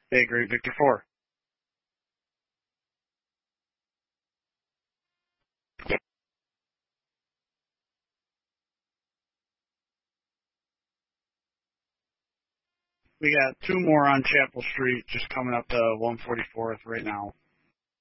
Bay Great Victor 4. We got two more on Chapel Street, just coming up to 144th right now.